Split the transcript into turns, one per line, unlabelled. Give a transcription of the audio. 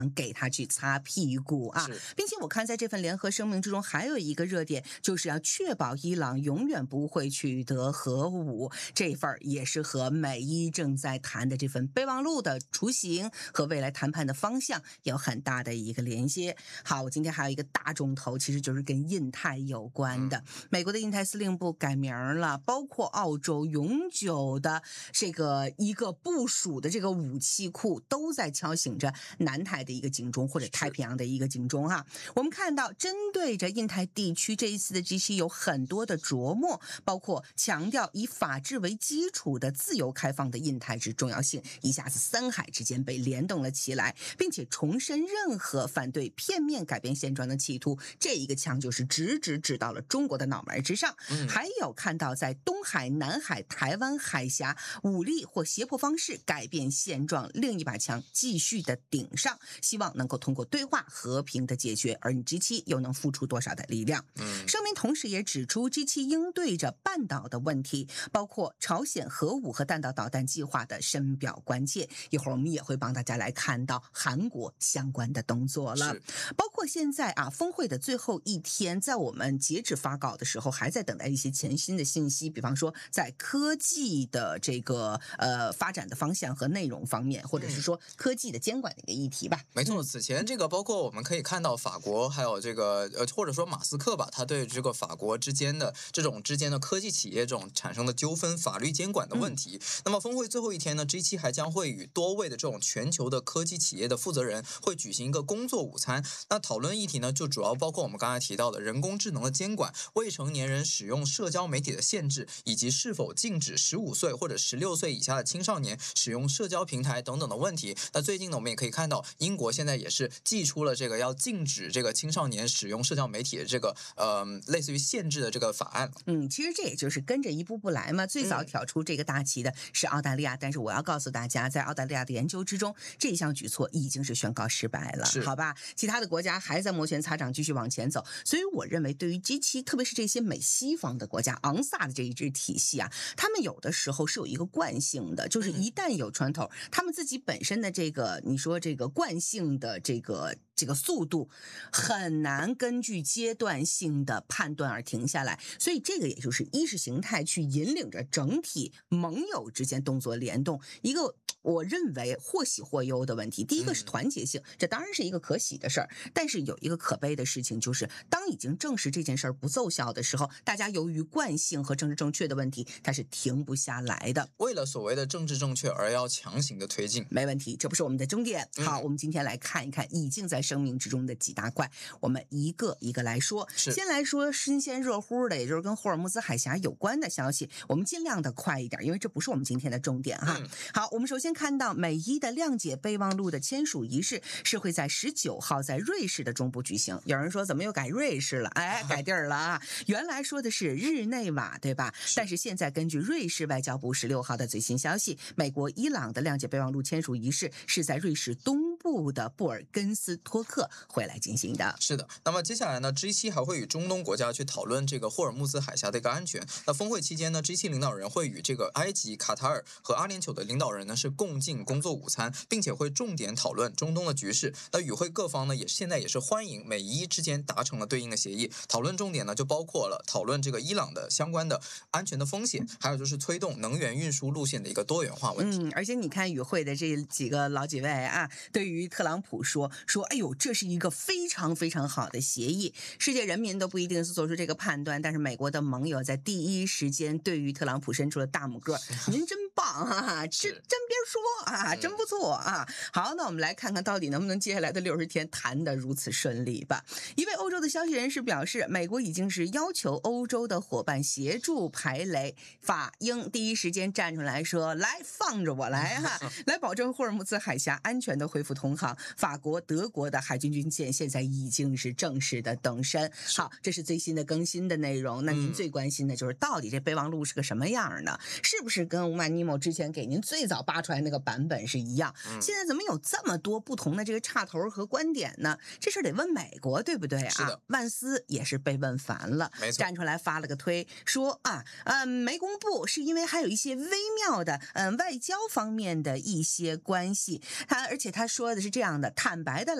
给他去擦屁股啊，并且我看在这份联合声明之中还有一个热点，就是要确保伊朗永远不会取得核武，这份也是和美伊正在谈的这份备忘录的雏形和未来谈判的方向有很大的一个连接。好，我今天还有一个大重头，其实就是跟印太有关的。美国的印太司令部改名了，包括澳洲永久的这个一个部署的这个武器库都在敲醒着南台的一个警钟，或者太平洋的一个警钟哈。我们看到针对着印太地区这一次的 G7 有很多的琢磨，包括强调以法治为基础的自由开放的印太之重要性，一下子三海之间被联动了起来，并且重申任何反对片面改变现状的企图，这一个枪就是直到了中国的脑门之上。还有看到在东海、南海、台湾海峡武力或胁迫方式改变现状，另一把枪继续的顶上，希望能够通过对话和平的解决，而你 G7 又能付出多少的力量？声明同时也指出 G7 应对着半岛的问题，包括朝鲜核武和弹道导弹计划的深表关切。一会儿我们也会帮大家来看到韩国相关的动作了，包括现在峰会的最后一天，在我们截止发稿的时候还在等待一些全新的信息，比方说在科技的这个发展的方向和内容方面，或者是说科技的监管的一个议题吧。
没错，此前这个包括我们可以看到法国还有这个或者说马斯克吧，他对这个法国之间的科技企业这种产生的纠纷法律监管的问题。那么峰会最后一天呢 ，G7 还将会与多位的这种全球的科技企业的负责人会举行一个工作午餐。那讨论议题呢，就主要包括我们刚才提到的人工智能的监管、未成年人使用社交媒体的限制，以及是否禁止15岁或者16岁以下的青少年使用社交平台等等的问题。那最近呢，我们也可以看到英国现在也是祭出了这个要禁止这个青少年使用社交媒体的这个类似于限制的这个法案。
其实这也就是跟着一步步来嘛。最早挑出这个大旗的是澳大利亚，但是我要告诉大家，在澳大利亚的研究之中，这项举措已经是宣告失败了，好吧？其他的国家还在摩拳擦掌继续往前走，所以我认为对于 G7， 特别是这些美西方的国家昂萨的这一支体系啊，他们有的时候是有一个惯性的，就是一旦有传统，他们自己本身的这个你说这个惯性的这个速度很难根据阶段性的判断而停下来，所以这个也就是意识形态去引领着整体盟友之间动作联动，一个我认为或喜或忧的问题。第一个是团结性，这当然是一个可喜的事儿，但是有一个可悲的事情，就是当已经证实这件事儿不奏效的时候，大家由于惯性和政治正确的问题，它是停不下来的。
为了所谓的政治正确而要强行的推进，
没问题，这不是我们的终点。好，我们今天来看一看已经在声明之中的几大块，我们一个一个来说。先来说新鲜热乎的，也就是跟霍尔木兹海峡有关的消息，我们尽量的快一点，因为这不是我们今天的重点哈。好，我们首先看到美伊的谅解备忘录的签署仪式是会在19号在瑞士的中部举行。有人说怎么又改瑞士了？改地儿了啊！原来说的是日内瓦，对吧？但是现在根据瑞士外交部16号的最新消息，美国伊朗的谅解备忘录签署仪式是在瑞士东部的布尔根斯托克会来进行的。
是的，那么接下来呢 G7 还会与中东国家去讨论这个霍尔木兹海峡的一个安全。那峰会期间呢 G7 领导人会与这个埃及、卡塔尔和阿联酋的领导人呢是共进工作午餐，并且会重点讨论中东的局势。那与会各方呢现在也是欢迎美伊之间达成了对应的协议，讨论重点呢就包括了讨论这个伊朗的相关的安全的风险，还有就是推动能源运输路线的一个多元化问题。
而且你看与会的这几个老几位啊，对于特朗普说哎呦，这是一个非常非常好的协议，世界人民都不一定是做出这个判断，但是美国的盟友在第一时间对于特朗普伸出了大拇哥，您真棒啊，真别说啊，真不错啊。好，那我们来看看到底能不能接下来的60天谈得如此顺利吧。一位欧洲的消息人士表示，美国已经是要求欧洲的伙伴协助排雷，法英第一时间站出来说，来放着我来哈，来保证霍尔木兹海峡安全的恢复通航。法国、德国的海军军舰现在已经是正式的登山。好，这是最新的更新的内容。那您最关心的就是到底这备忘录是个什么样呢？是不是跟吴曼妮尼某之前给您最早扒出来那个版本是一样，现在怎么有这么多不同的这个岔头和观点呢？这事儿得问美国，对不对啊？
是的，
万斯也是被问烦了，
没错，
站出来发了个推，说没公布是因为还有一些微妙的外交方面的一些关系，而且他说的是这样的，坦白的